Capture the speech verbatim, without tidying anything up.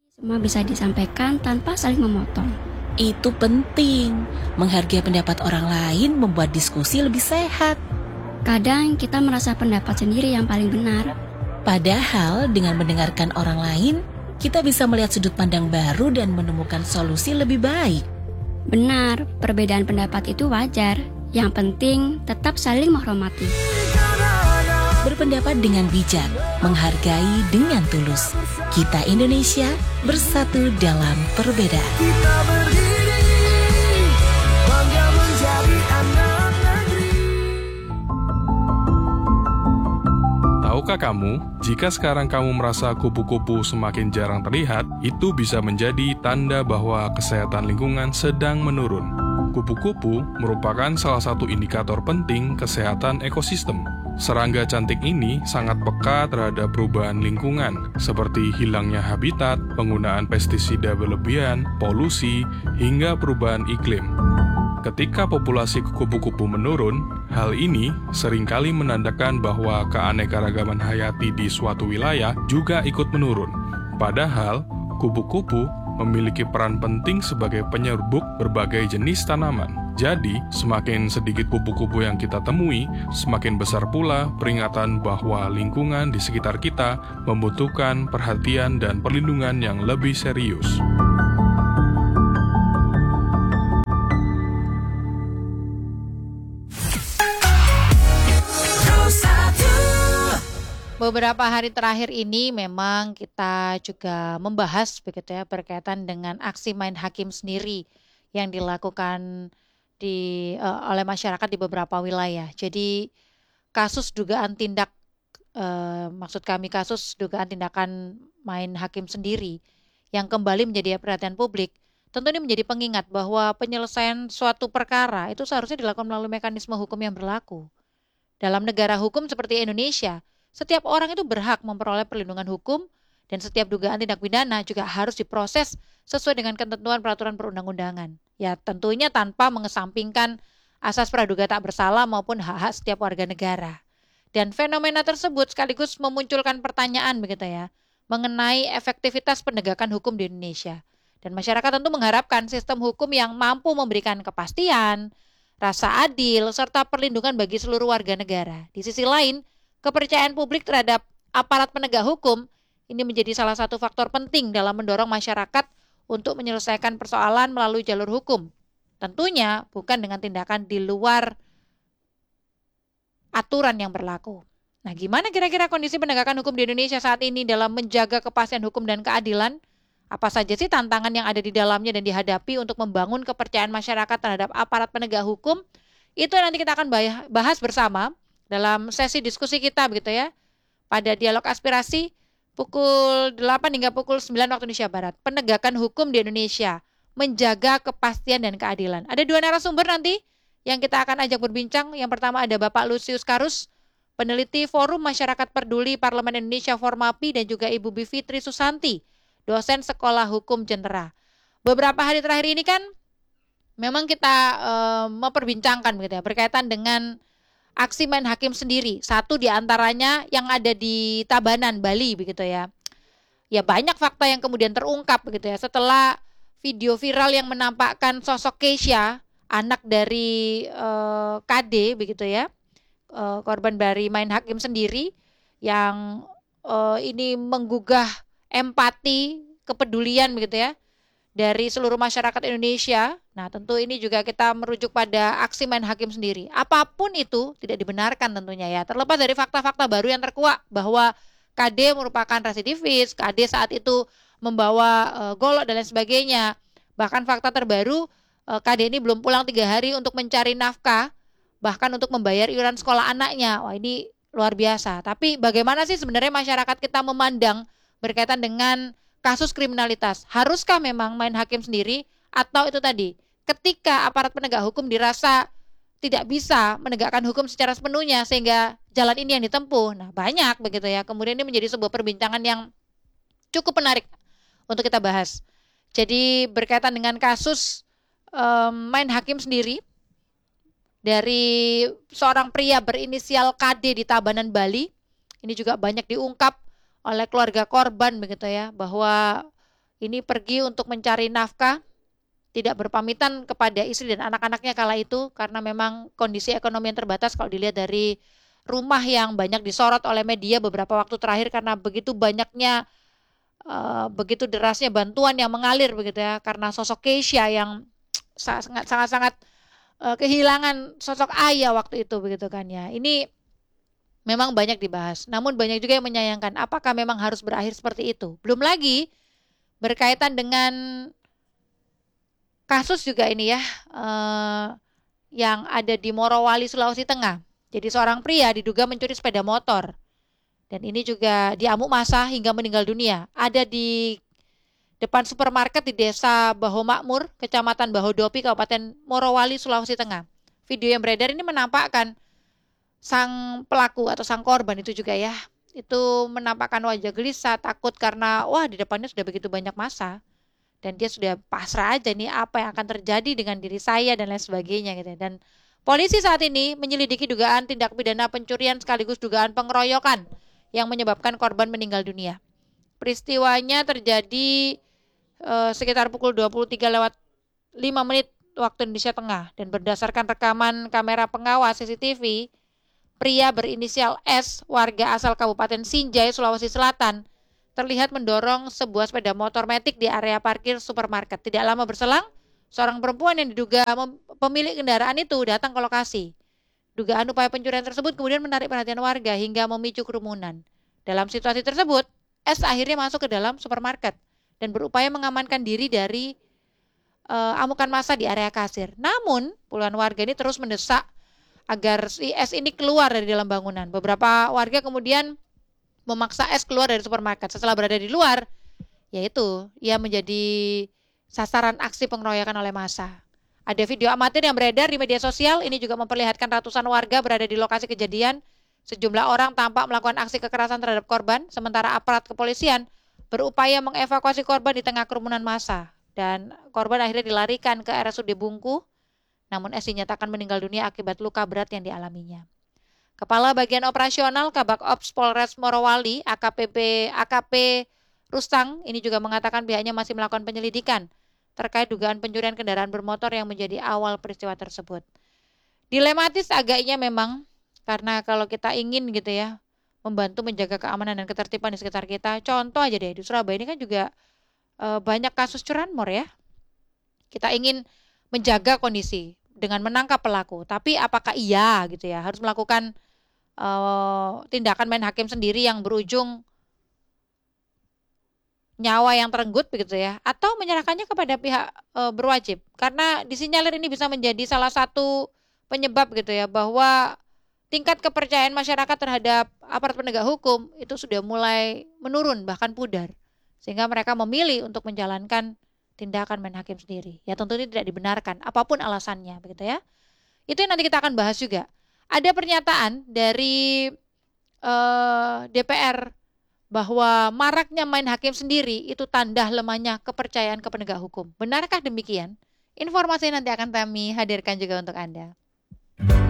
Semua bisa disampaikan tanpa saling memotong. Itu penting. Menghargai pendapat orang lain membuat diskusi lebih sehat. Kadang kita merasa pendapat sendiri yang paling benar. Padahal dengan mendengarkan orang lain, kita bisa melihat sudut pandang baru dan menemukan solusi lebih baik. Benar, perbedaan pendapat itu wajar. Yang penting tetap saling menghormati. Berpendapat dengan bijak, menghargai dengan tulus. Kita Indonesia bersatu dalam perbedaan. Kita berdiri, bangga menjadi anak negeri. Tahukah kamu, jika sekarang kamu merasa kupu-kupu semakin jarang terlihat, itu bisa menjadi tanda bahwa kesehatan lingkungan sedang menurun. Kupu-kupu merupakan salah satu indikator penting kesehatan ekosistem. Serangga cantik ini sangat peka terhadap perubahan lingkungan, seperti hilangnya habitat, penggunaan pestisida berlebihan, polusi, hingga perubahan iklim. Ketika populasi kupu-kupu menurun, hal ini seringkali menandakan bahwa keanekaragaman hayati di suatu wilayah juga ikut menurun. Padahal, kupu-kupu memiliki peran penting sebagai penyerbuk berbagai jenis tanaman. Jadi, semakin sedikit kupu-kupu yang kita temui, semakin besar pula peringatan bahwa lingkungan di sekitar kita membutuhkan perhatian dan perlindungan yang lebih serius. Beberapa hari terakhir ini memang kita juga membahas begitu ya berkaitan dengan aksi main hakim sendiri yang dilakukan di uh, oleh masyarakat di beberapa wilayah. Jadi kasus dugaan tindak uh, maksud kami kasus dugaan tindakan main hakim sendiri yang kembali menjadi perhatian publik. Tentu ini menjadi pengingat bahwa penyelesaian suatu perkara itu seharusnya dilakukan melalui mekanisme hukum yang berlaku. Dalam negara hukum seperti Indonesia, setiap orang itu berhak memperoleh perlindungan hukum dan setiap dugaan tindak pidana juga harus diproses sesuai dengan ketentuan peraturan perundang-undangan. Ya tentunya tanpa mengesampingkan asas praduga tak bersalah maupun hak-hak setiap warga negara. Dan fenomena tersebut sekaligus memunculkan pertanyaan begitu ya, mengenai efektivitas penegakan hukum di Indonesia. Dan masyarakat tentu mengharapkan sistem hukum yang mampu memberikan kepastian, rasa adil, serta perlindungan bagi seluruh warga negara. Di sisi lain, kepercayaan publik terhadap aparat penegak hukum ini menjadi salah satu faktor penting dalam mendorong masyarakat untuk menyelesaikan persoalan melalui jalur hukum. Tentunya bukan dengan tindakan di luar aturan yang berlaku. Nah, gimana kira-kira kondisi penegakan hukum di Indonesia saat ini dalam menjaga kepastian hukum dan keadilan? Apa saja sih tantangan yang ada di dalamnya dan dihadapi untuk membangun kepercayaan masyarakat terhadap aparat penegak hukum? Itu nanti kita akan bahas bersama dalam sesi diskusi kita begitu ya. Pada dialog aspirasi pukul delapan hingga pukul sembilan waktu Indonesia Barat. Penegakan hukum di Indonesia, menjaga kepastian dan keadilan. Ada dua narasumber nanti yang kita akan ajak berbincang. Yang pertama ada Bapak Lusius Karus, peneliti Forum Masyarakat Peduli Parlemen Indonesia Formapi, dan juga Ibu Bivitri Susanti, dosen Sekolah Hukum Jentera. Beberapa hari terakhir ini kan memang kita uh, memperbincangkan begitu ya berkaitan dengan aksi main hakim sendiri. Satu di antaranya yang ada di Tabanan, Bali begitu ya. Ya banyak fakta yang kemudian terungkap begitu ya setelah video viral yang menampakkan sosok Keisha, anak dari uh, K D begitu ya. Uh, korban dari main hakim sendiri yang uh, ini menggugah empati, kepedulian begitu ya dari seluruh masyarakat Indonesia. Nah, tentu ini juga kita merujuk pada aksi main hakim sendiri. Apapun itu tidak dibenarkan tentunya ya. Terlepas dari fakta-fakta baru yang terkuak bahwa K D merupakan residivis, K D saat itu membawa uh, golok dan lain sebagainya. Bahkan fakta terbaru uh, K D ini belum pulang tiga hari untuk mencari nafkah, bahkan untuk membayar iuran sekolah anaknya. Wah, ini luar biasa. Tapi bagaimana sih sebenarnya masyarakat kita memandang berkaitan dengan kasus kriminalitas? Haruskah memang main hakim sendiri atau itu tadi ketika aparat penegak hukum dirasa tidak bisa menegakkan hukum secara sepenuhnya sehingga jalan ini yang ditempuh? Nah, banyak begitu ya. Kemudian ini menjadi sebuah perbincangan yang cukup menarik untuk kita bahas. Jadi berkaitan dengan kasus um, main hakim sendiri dari seorang pria berinisial K D di Tabanan, Bali. Ini juga banyak diungkap oleh keluarga korban begitu ya, bahwa ini pergi untuk mencari nafkah, tidak berpamitan kepada istri dan anak-anaknya kala itu karena memang kondisi ekonomi yang terbatas kalau dilihat dari rumah yang banyak disorot oleh media beberapa waktu terakhir karena begitu banyaknya uh, begitu derasnya bantuan yang mengalir begitu ya, karena sosok Keisha yang sangat sangat sangat uh, kehilangan sosok ayah waktu itu begitu kan ya. Ini memang banyak dibahas. Namun banyak juga yang menyayangkan apakah memang harus berakhir seperti itu. Belum lagi berkaitan dengan kasus juga ini ya, eh, yang ada di Morowali, Sulawesi Tengah. Jadi seorang pria diduga mencuri sepeda motor. Dan ini juga diamuk massa hingga meninggal dunia. Ada di depan supermarket di desa Baho Makmur, Kecamatan Bahodopi, Kabupaten Morowali, Sulawesi Tengah. Video yang beredar ini menampakkan sang pelaku atau sang korban itu juga ya, itu menampakkan wajah gelisah, takut karena wah di depannya sudah begitu banyak massa. Dan dia sudah pasrah aja nih apa yang akan terjadi dengan diri saya dan lain sebagainya gitu. Dan polisi saat ini menyelidiki dugaan tindak pidana pencurian sekaligus dugaan pengeroyokan yang menyebabkan korban meninggal dunia. Peristiwanya terjadi eh, sekitar pukul dua puluh tiga lewat lima menit waktu Indonesia Tengah. Dan berdasarkan rekaman kamera pengawas C C T V, pria berinisial S, warga asal Kabupaten Sinjai, Sulawesi Selatan, terlihat mendorong sebuah sepeda motor matic di area parkir supermarket. Tidak lama berselang, seorang perempuan yang diduga pemilik kendaraan itu datang ke lokasi. Dugaan upaya pencurian tersebut kemudian menarik perhatian warga hingga memicu kerumunan. Dalam situasi tersebut, S akhirnya masuk ke dalam supermarket dan berupaya mengamankan diri dari uh, amukan massa di area kasir. Namun, puluhan warga ini terus mendesak agar si S ini keluar dari dalam bangunan. Beberapa warga kemudian memaksa S keluar dari supermarket. Setelah berada di luar, yaitu ia menjadi sasaran aksi pengeroyokan oleh massa. Ada video amatir yang beredar di media sosial. Ini juga memperlihatkan ratusan warga berada di lokasi kejadian. Sejumlah orang tampak melakukan aksi kekerasan terhadap korban, sementara aparat kepolisian berupaya mengevakuasi korban di tengah kerumunan massa. Dan korban akhirnya dilarikan ke R S U D Bungku, namun S dinyatakan meninggal dunia akibat luka berat yang dialaminya. Kepala Bagian Operasional Kabak Ops Polres Morowali, A K P P A K P Rustang, ini juga mengatakan pihaknya masih melakukan penyelidikan terkait dugaan pencurian kendaraan bermotor yang menjadi awal peristiwa tersebut. Dilematis agaknya memang, karena kalau kita ingin gitu ya, membantu menjaga keamanan dan ketertiban di sekitar kita, contoh aja deh, di Surabaya ini kan juga e, banyak kasus curanmor ya. Kita ingin menjaga kondisi dengan menangkap pelaku, tapi apakah iya gitu ya, harus melakukan Uh, tindakan main hakim sendiri yang berujung nyawa yang terenggut begitu ya, atau menyerahkannya kepada pihak uh, berwajib, karena disinyalir ini bisa menjadi salah satu penyebab gitu ya, bahwa tingkat kepercayaan masyarakat terhadap aparat penegak hukum itu sudah mulai menurun bahkan pudar, sehingga mereka memilih untuk menjalankan tindakan main hakim sendiri. Ya tentu ini tidak dibenarkan apapun alasannya begitu ya. Itu yang nanti kita akan bahas juga. Ada pernyataan dari uh, D P R bahwa maraknya main hakim sendiri itu tanda lemahnya kepercayaan ke penegak hukum. Benarkah demikian? Informasi nanti akan kami hadirkan juga untuk Anda.